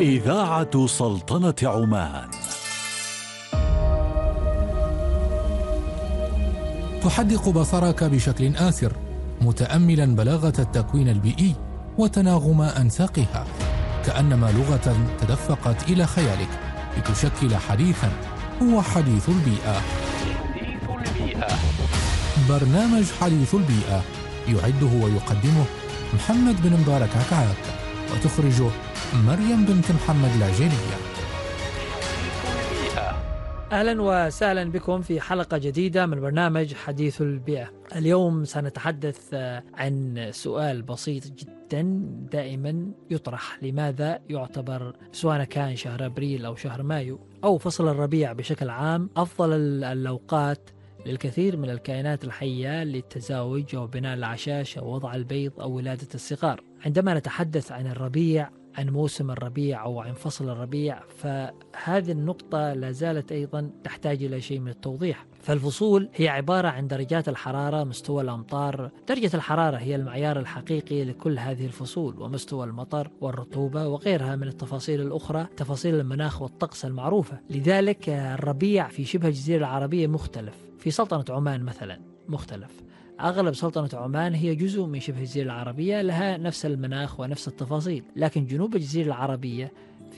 إذاعة سلطنة عمان تحدق بصرك بشكل آسر، متأملا بلاغة التكوين البيئي وتناغم أنساقها، كأنما لغة تدفقت إلى خيالك لتشكل حديثا هو حديث البيئة. برنامج حديث البيئة يعده ويقدمه محمد بن مبارك عكعاك، وتخرجه مريم بنت محمد العجيلية. أهلا وسهلا بكم في حلقة جديدة من برنامج حديث البيئة. اليوم سنتحدث عن سؤال بسيط جدا دائما يطرح: لماذا يعتبر سواء كان شهر أبريل أو شهر مايو أو فصل الربيع بشكل عام أفضل الأوقات للكثير من الكائنات الحية للتزاوج أو بناء الأعشاش أو وضع البيض أو ولادة الصغار؟ عندما نتحدث عن الربيع، عن موسم الربيع أو عن فصل الربيع، فهذه النقطة لا زالت أيضا تحتاج إلى شيء من التوضيح. فالفصول هي عبارة عن درجات الحرارة، مستوى الأمطار. درجة الحرارة هي المعيار الحقيقي لكل هذه الفصول، ومستوى المطر والرطوبة وغيرها من التفاصيل الأخرى، تفاصيل المناخ والطقس المعروفة. لذلك الربيع في شبه الجزيرة العربية مختلف، في سلطنة عمان مثلا مختلف. أغلب سلطنة عمان هي جزء من شبه الجزيرة العربية، لها نفس المناخ ونفس التفاصيل، لكن جنوب الجزيرة العربية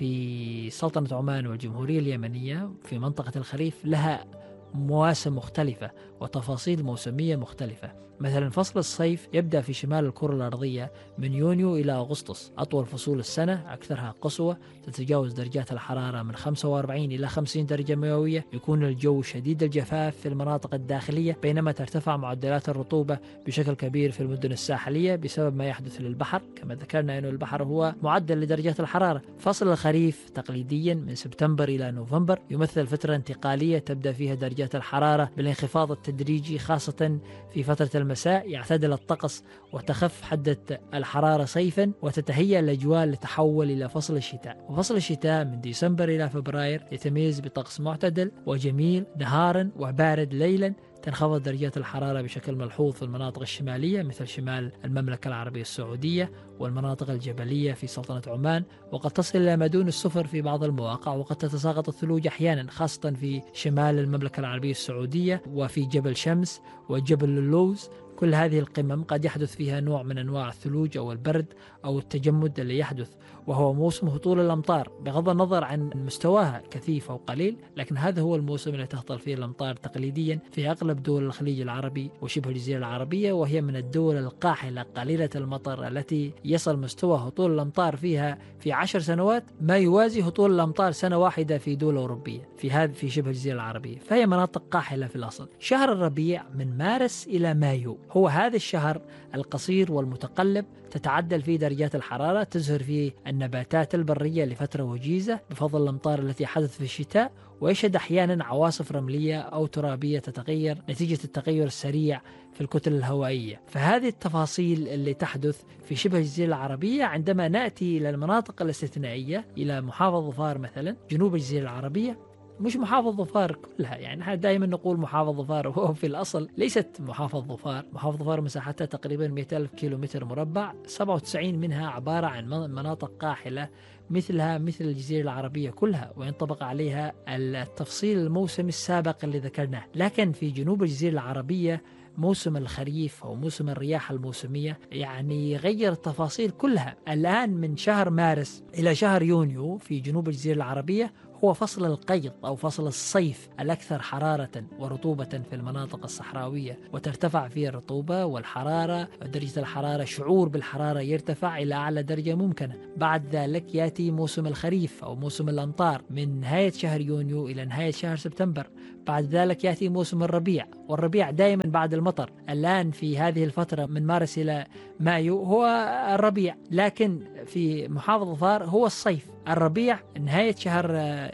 في سلطنة عمان والجمهورية اليمنية في منطقة الخريف لها مواسم مختلفة وتفاصيل موسمية مختلفة. مثلا فصل الصيف يبدأ في شمال الكرة الأرضية من يونيو إلى أغسطس، أطول فصول السنة، أكثرها قسوة، تتجاوز درجات الحرارة من 45 إلى 50 درجة مئوية. يكون الجو شديد الجفاف في المناطق الداخلية، بينما ترتفع معدلات الرطوبة بشكل كبير في المدن الساحلية بسبب ما يحدث للبحر. كما ذكرنا أن البحر هو معدل لدرجات الحرارة. فصل الخريف تقليديا من سبتمبر إلى نوفمبر، يمثل فترة انتقالية تبدأ فيها درجات الحرارة بالانخفاض التدريجي، خاصة في فترة المساء يعتدل الطقس وتخف حدة الحرارة صيفا، وتتهيأ الأجواء لتحول إلى فصل الشتاء. وفصل الشتاء من ديسمبر إلى فبراير يتميز بطقس معتدل وجميل نهارا وبارد ليلا. تنخفض درجات الحرارة بشكل ملحوظ في المناطق الشمالية مثل شمال المملكة العربية السعودية والمناطق الجبلية في سلطنة عمان، وقد تصل إلى ما دون الصفر في بعض المواقع، وقد تتساقط الثلوج أحيانا خاصة في شمال المملكة العربية السعودية وفي جبل شمس وجبل اللوز. كل هذه القمم قد يحدث فيها نوع من أنواع الثلوج أو البرد أو التجمد اللي يحدث، وهو موسم هطول الأمطار بغض النظر عن مستواها كثيف أو قليل، لكن هذا هو الموسم اللي تهطل فيه الأمطار تقليديا في أغلب دول الخليج العربي وشبه الجزيرة العربية، وهي من الدول القاحلة قليلة المطر التي يصل مستوى هطول الأمطار فيها في 10 سنوات ما يوازي هطول الأمطار سنة واحدة في دولة أوروبية في شبه الجزيرة العربية. فهي مناطق قاحلة في الأصل. شهر الربيع من مارس إلى مايو هو هذا الشهر القصير والمتقلب، تتعدل فيه درجات الحرارة، تزهر فيه النباتات البرية لفترة وجيزة بفضل الأمطار التي حدث في الشتاء، ويشهد أحيانا عواصف رملية أو ترابية تتغير نتيجة التغير السريع في الكتل الهوائية. فهذه التفاصيل اللي تحدث في شبه الجزيرة العربية. عندما نأتي إلى المناطق الاستثنائية، إلى محافظة ظفار مثلا جنوب الجزيرة العربية، مش محافظة ظفار كلها، يعني احنا دائما نقول محافظة ظفار وهو في الأصل ليست محافظة ظفار. محافظة ظفار مساحتها تقريبا 200,000 كيلومتر مربع، 97 منها عبارة عن مناطق قاحلة مثلها مثل الجزيرة العربية كلها، وينطبق عليها التفصيل الموسمي السابق اللي ذكرناه. لكن في جنوب الجزيرة العربية موسم الخريف أو موسم الرياح الموسمية يعني غير التفاصيل كلها. الآن من شهر مارس إلى شهر يونيو في جنوب الجزيرة العربية هو فصل القيض أو فصل الصيف الأكثر حرارة ورطوبة في المناطق الصحراوية، وترتفع فيه الرطوبة والحرارة، درجة الحرارة شعور بالحرارة يرتفع إلى أعلى درجة ممكنة. بعد ذلك يأتي موسم الخريف أو موسم الأمطار من نهاية شهر يونيو إلى نهاية شهر سبتمبر. بعد ذلك يأتي موسم الربيع، والربيع دائما بعد المطر. الآن في هذه الفترة من مارس إلى مايو هو الربيع، لكن في محافظة ظفار هو الصيف. الربيع نهاية شهر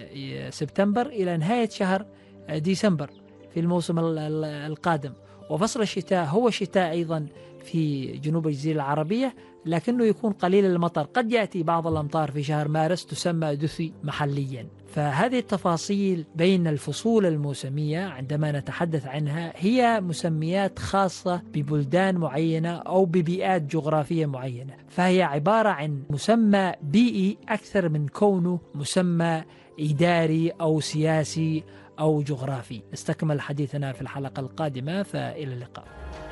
سبتمبر إلى نهاية شهر ديسمبر في الموسم القادم. وفصل الشتاء هو شتاء أيضا في جنوب الجزيرة العربية لكنه يكون قليل المطر. قد يأتي بعض الأمطار في شهر مارس تسمى دثي محليا. فهذه التفاصيل بين الفصول الموسمية عندما نتحدث عنها هي مسميات خاصة ببلدان معينة أو ببيئات جغرافية معينة، فهي عبارة عن مسمى بيئي أكثر من كونه مسمى إداري أو سياسي أو جغرافي. نستكمل حديثنا في الحلقة القادمة، فإلى اللقاء.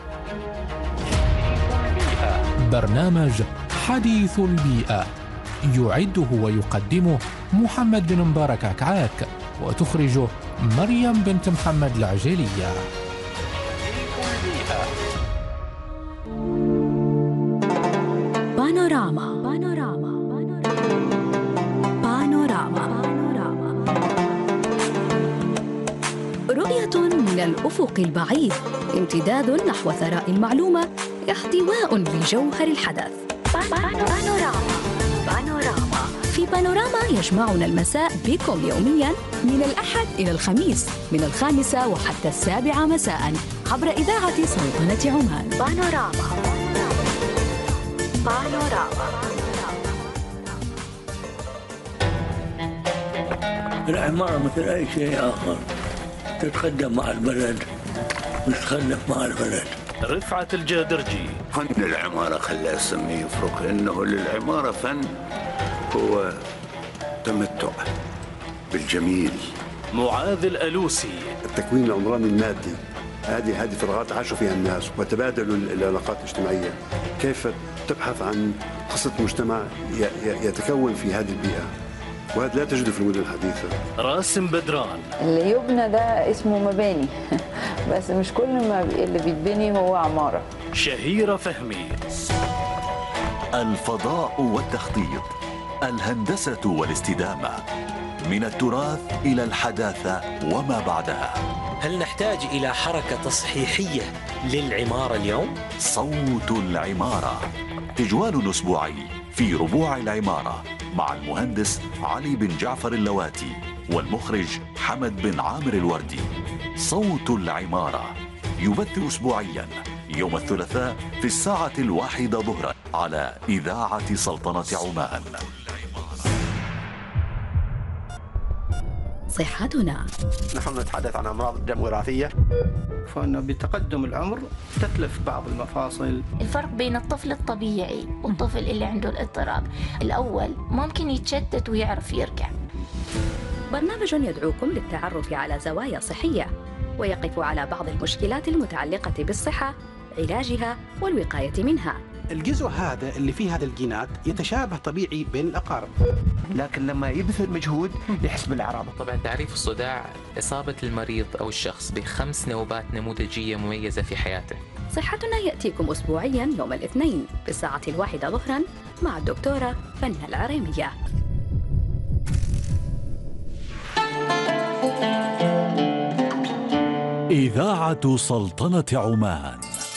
برنامج حديث البيئة يعده ويقدمه محمد بن مبارك عكعاك، وتخرجه مريم بنت محمد العجيلية. بانوراما. رؤية من الأفق البعيد، امتداد نحو ثراء المعلومة، احتواء لجوهر الحدث. بانوراما. في بانوراما يجمعنا المساء بكم يومياً من الأحد إلى الخميس من 5 وحتى 7 مساءً عبر إذاعة سلطنة عمان. بانوراما. العمارة مثل أي شيء آخر، تتقدم مع البلد وتتخلف مع البلد. رفعت الجادرجي. فن العمارة خلى اسمه يفرق، إنه للعمارة فن هو تمتع بالجميل. معاذ الألوسي. التكوين العمراني المادي، هذه فراغات عاشوا فيها الناس وتبادلوا العلاقات الاجتماعية. كيف تبحث عن قصة مجتمع يتكون في هذه البيئة، وهذا لا تجده في المدن الحديثة. راسم بدران. اللي يبنى ده اسمه مباني بس مش كل ما اللي بيتبني هو عمارة. شهيرة فهمي. الفضاء والتخطيط، الهندسة والاستدامة، من التراث إلى الحداثة وما بعدها. هل نحتاج إلى حركة تصحيحية للعمارة اليوم؟ صوت العمارة، تجوال أسبوعي في ربوع العمارة مع المهندس علي بن جعفر اللواتي والمخرج حمد بن عامر الوردي. صوت العمارة يبث أسبوعيا يوم الثلاثاء في 1:00 ظهرا على إذاعة سلطنة عمان. صحتنا. نحن نتحدث عن أمراض الدم الوراثية، فإنه بتقدم العمر تتلف بعض المفاصل. الفرق بين الطفل الطبيعي والطفل اللي عنده الاضطراب، الأول ممكن يتشتت ويعرف يرجع. برنامج يدعوكم للتعرف على زوايا صحية ويقف على بعض المشكلات المتعلقة بالصحة، علاجها والوقاية منها. الجزء هذا اللي فيه هذا الجينات يتشابه طبيعي بين الأقارب، لكن لما يبذل مجهود يحس بالأعراض. طبعا تعريف الصداع إصابة المريض أو الشخص ب5 نوبات نموذجية مميزة في حياته. صحتنا يأتيكم أسبوعيا يوم الاثنين في 1:00 ظهرا مع الدكتورة فنة العريمية. إذاعة سلطنة عمان.